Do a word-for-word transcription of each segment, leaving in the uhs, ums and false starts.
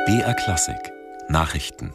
B R Klassik Nachrichten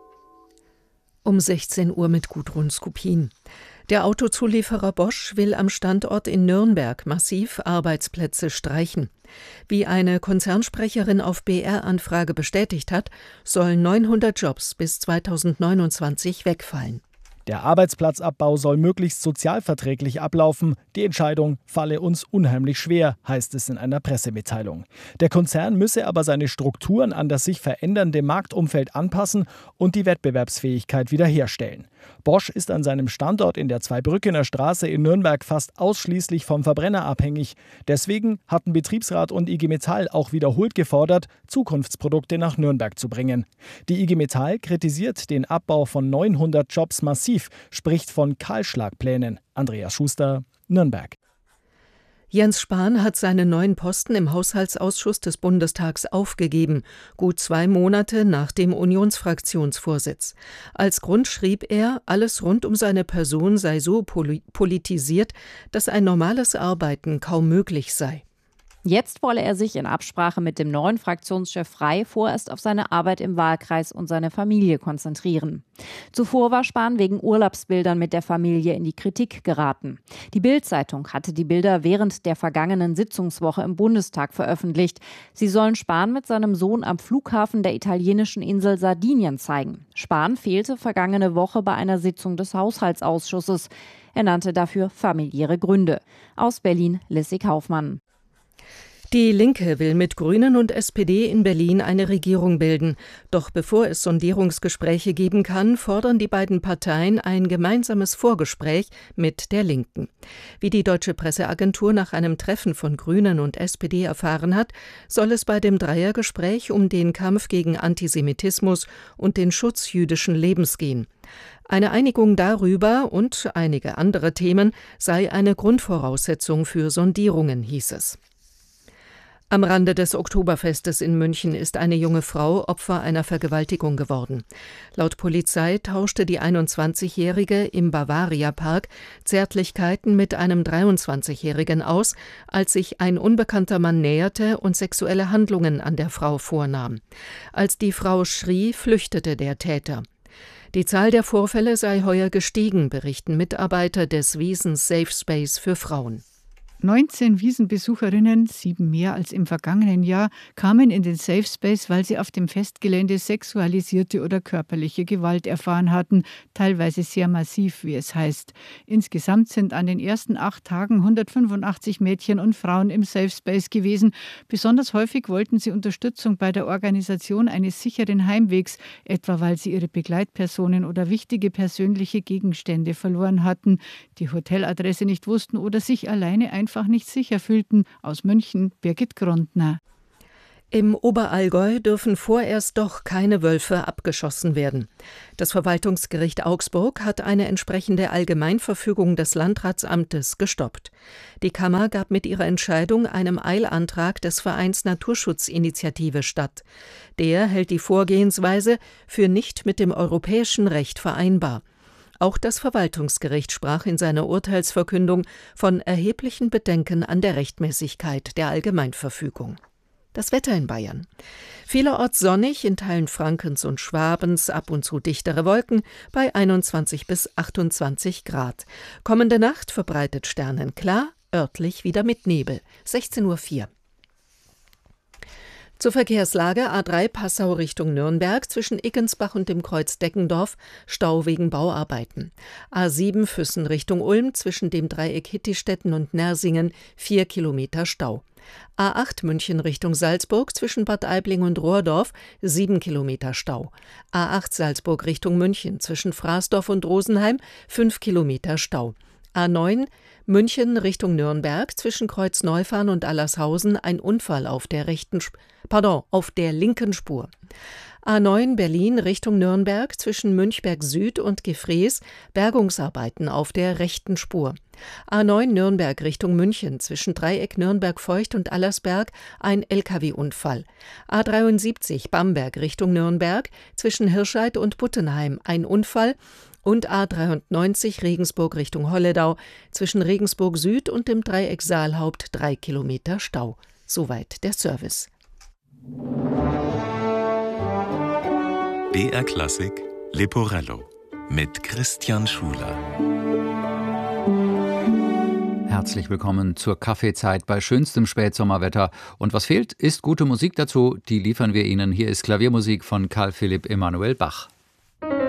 Um sechzehn Uhr mit Gudrun Skupin. Der Autozulieferer Bosch will am Standort in Nürnberg massiv Arbeitsplätze streichen. Wie eine Konzernsprecherin auf B R-Anfrage bestätigt hat, sollen neunhundert Jobs bis zweitausendneunundzwanzig wegfallen. Der Arbeitsplatzabbau soll möglichst sozialverträglich ablaufen. Die Entscheidung falle uns unheimlich schwer, heißt es in einer Pressemitteilung. Der Konzern müsse aber seine Strukturen an das sich verändernde Marktumfeld anpassen und die Wettbewerbsfähigkeit wiederherstellen. Bosch ist an seinem Standort in der Zweibrückener Straße in Nürnberg fast ausschließlich vom Verbrenner abhängig. Deswegen hatten Betriebsrat und I G Metall auch wiederholt gefordert, Zukunftsprodukte nach Nürnberg zu bringen. Die I G Metall kritisiert den Abbau von neunhundert Jobs massiv, spricht von Kahlschlagplänen. Andreas Schuster, Nürnberg. Jens Spahn hat seinen neuen Posten im Haushaltsausschuss des Bundestags aufgegeben, gut zwei Monate nach dem Unionsfraktionsvorsitz. Als Grund schrieb er, alles rund um seine Person sei so politisiert, dass ein normales Arbeiten kaum möglich sei. Jetzt wolle er sich in Absprache mit dem neuen Fraktionschef Frey vorerst auf seine Arbeit im Wahlkreis und seine Familie konzentrieren. Zuvor war Spahn wegen Urlaubsbildern mit der Familie in die Kritik geraten. Die Bild-Zeitung hatte die Bilder während der vergangenen Sitzungswoche im Bundestag veröffentlicht. Sie sollen Spahn mit seinem Sohn am Flughafen der italienischen Insel Sardinien zeigen. Spahn fehlte vergangene Woche bei einer Sitzung des Haushaltsausschusses. Er nannte dafür familiäre Gründe. Aus Berlin Lissy Kaufmann. Die Linke will mit Grünen und S P D in Berlin eine Regierung bilden. Doch bevor es Sondierungsgespräche geben kann, fordern die beiden Parteien ein gemeinsames Vorgespräch mit der Linken. Wie die Deutsche Presseagentur nach einem Treffen von Grünen und S P D erfahren hat, soll es bei dem Dreiergespräch um den Kampf gegen Antisemitismus und den Schutz jüdischen Lebens gehen. Eine Einigung darüber und einige andere Themen sei eine Grundvoraussetzung für Sondierungen, hieß es. Am Rande des Oktoberfestes in München ist eine junge Frau Opfer einer Vergewaltigung geworden. Laut Polizei tauschte die einundzwanzigjährige im Bavaria-Park Zärtlichkeiten mit einem dreiundzwanzigjährigen aus, als sich ein unbekannter Mann näherte und sexuelle Handlungen an der Frau vornahm. Als die Frau schrie, flüchtete der Täter. Die Zahl der Vorfälle sei heuer gestiegen, berichten Mitarbeiter des Wiesn Safe Space für Frauen. neunzehn Wiesenbesucherinnen, sieben mehr als im vergangenen Jahr, kamen in den Safe Space, weil sie auf dem Festgelände sexualisierte oder körperliche Gewalt erfahren hatten, teilweise sehr massiv, wie es heißt. Insgesamt sind an den ersten acht Tagen hundertfünfundachtzig Mädchen und Frauen im Safe Space gewesen. Besonders häufig wollten sie Unterstützung bei der Organisation eines sicheren Heimwegs, etwa weil sie ihre Begleitpersonen oder wichtige persönliche Gegenstände verloren hatten, die Hoteladresse nicht wussten oder sich alleine einfach nicht sicher fühlten. Aus München Birgit Grundner. Im Oberallgäu dürfen vorerst doch keine Wölfe abgeschossen werden. Das Verwaltungsgericht Augsburg hat eine entsprechende Allgemeinverfügung des Landratsamtes gestoppt. Die Kammer gab mit ihrer Entscheidung einem Eilantrag des Vereins Naturschutzinitiative statt. Der hält die Vorgehensweise für nicht mit dem europäischen Recht vereinbar. Auch das Verwaltungsgericht sprach in seiner Urteilsverkündung von erheblichen Bedenken an der Rechtmäßigkeit der Allgemeinverfügung. Das Wetter in Bayern. Vielerorts sonnig, in Teilen Frankens und Schwabens ab und zu dichtere Wolken bei einundzwanzig bis achtundzwanzig Grad. Kommende Nacht verbreitet sternenklar, örtlich wieder mit Nebel. sechzehn Uhr vier. Zur Verkehrslage: A drei Passau Richtung Nürnberg zwischen Iggensbach und dem Kreuz Deckendorf, Stau wegen Bauarbeiten. A sieben Füssen Richtung Ulm zwischen dem Dreieck Hittistetten und Nersingen, vier Kilometer Stau. A acht München Richtung Salzburg zwischen Bad Aibling und Rohrdorf, sieben Kilometer Stau. A acht Salzburg Richtung München zwischen Fraßdorf und Rosenheim, fünf Kilometer Stau. A neun München Richtung Nürnberg zwischen Kreuzneufahren und Allershausen, ein Unfall auf der rechten, pardon, auf der linken Spur. A neun Berlin Richtung Nürnberg zwischen Münchberg Süd und Gefrees, Bergungsarbeiten auf der rechten Spur. A neun Nürnberg Richtung München zwischen Dreieck Nürnberg-Feucht und Allersberg, ein L K W-Unfall. A dreiundsiebzig Bamberg Richtung Nürnberg zwischen Hirscheid und Buttenheim, ein Unfall. Und A dreiundneunzig Regensburg Richtung Holledau zwischen Regensburg Süd und dem Dreieck Saalhaupt, drei Kilometer Stau. Soweit der Service. B R Klassik Leporello mit Christian Schuler. Herzlich willkommen zur Kaffeezeit bei schönstem Spätsommerwetter. Und was fehlt, ist gute Musik dazu. Die liefern wir Ihnen. Hier ist Klaviermusik von Carl Philipp Emanuel Bach.